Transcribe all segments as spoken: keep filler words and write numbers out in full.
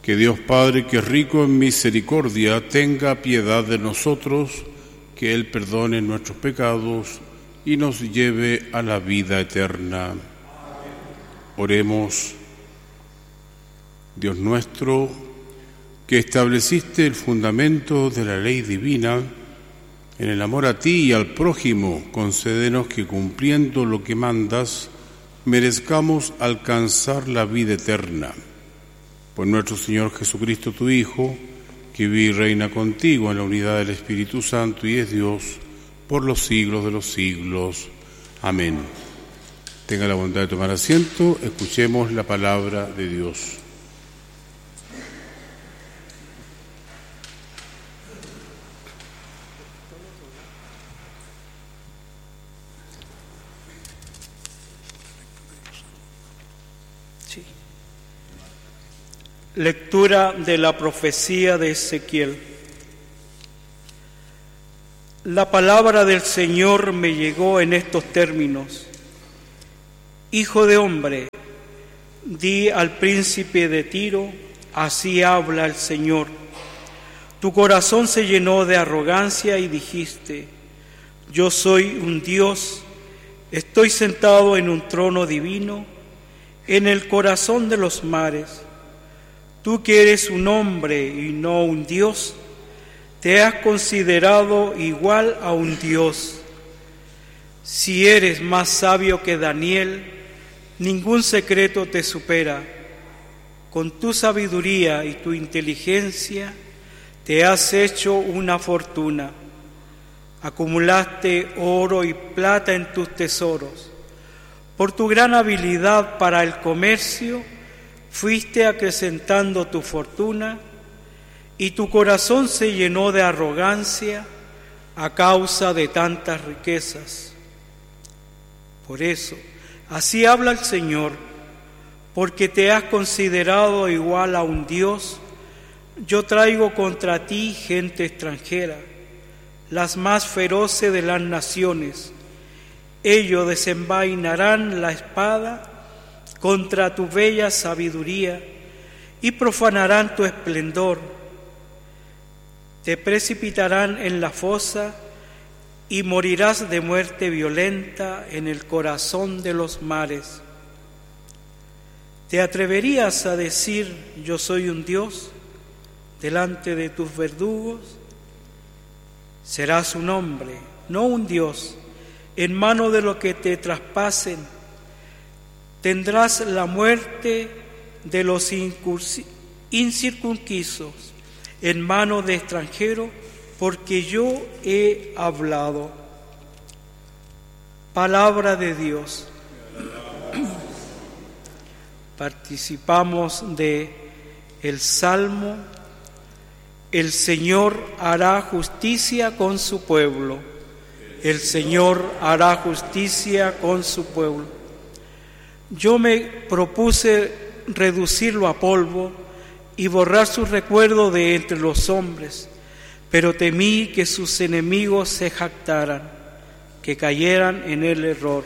Que Dios Padre, que es rico en misericordia, tenga piedad de nosotros, que Él perdone nuestros pecados y nos lleve a la vida eterna. Oremos. Dios nuestro, que estableciste el fundamento de la ley divina, en el amor a ti y al prójimo, concédenos que cumpliendo lo que mandas, merezcamos alcanzar la vida eterna. Por nuestro Señor Jesucristo, tu Hijo, que vive y reina contigo en la unidad del Espíritu Santo y es Dios por los siglos de los siglos. Amén. Tenga la bondad de tomar asiento, escuchemos la palabra de Dios. Lectura de la profecía de Ezequiel. La palabra del Señor me llegó en estos términos: Hijo de hombre, di al príncipe de Tiro, así habla el Señor. Tu corazón se llenó de arrogancia y dijiste: yo soy un Dios, estoy sentado en un trono divino, en el corazón de los mares. Tú que eres un hombre y no un Dios, te has considerado igual a un Dios. Si eres más sabio que Daniel, ningún secreto te supera. Con tu sabiduría y tu inteligencia te has hecho una fortuna. Acumulaste oro y plata en tus tesoros. Por tu gran habilidad para el comercio, fuiste acrecentando tu fortuna y tu corazón se llenó de arrogancia a causa de tantas riquezas. Por eso, así habla el Señor, porque te has considerado igual a un Dios, yo traigo contra ti gente extranjera, las más feroces de las naciones. Ellos desenvainarán la espada contra tu bella sabiduría y profanarán tu esplendor. Te precipitarán en la fosa y morirás de muerte violenta en el corazón de los mares. ¿Te atreverías a decir yo soy un Dios delante de tus verdugos? Serás un hombre, no un Dios, en mano de los que te traspasen. Tendrás la muerte de los incircuncisos en manos de extranjeros, porque yo he hablado. Palabra de Dios. Participamos de el Salmo: el Señor hará justicia con su pueblo. El Señor hará justicia con su pueblo. Yo me propuse reducirlo a polvo y borrar su recuerdo de entre los hombres, pero temí que sus enemigos se jactaran, que cayeran en el error.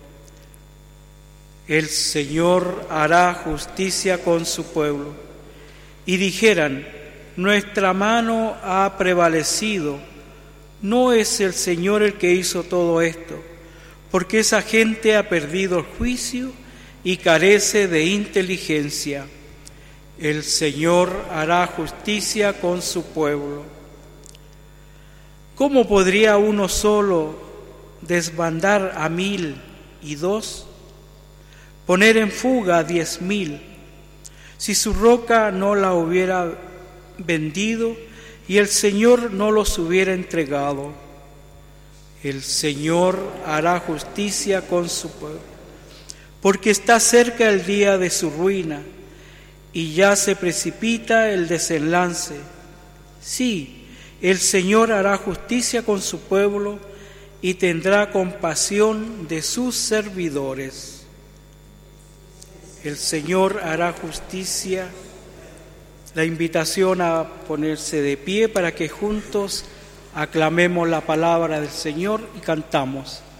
El Señor hará justicia con su pueblo. Y dijeran: nuestra mano ha prevalecido, no es el Señor el que hizo todo esto, porque esa gente ha perdido el juicio y carece de inteligencia. El Señor hará justicia con su pueblo. ¿Cómo podría uno solo desbandar a mil y dos? Poner en fuga a diez mil, si su roca no la hubiera vendido y el Señor no los hubiera entregado? El Señor hará justicia con su pueblo, porque está cerca el día de su ruina y ya se precipita el desenlace. Sí, el Señor hará justicia con su pueblo y tendrá compasión de sus servidores. El Señor hará justicia. La invitación a ponerse de pie para que juntos aclamemos la palabra del Señor y cantamos.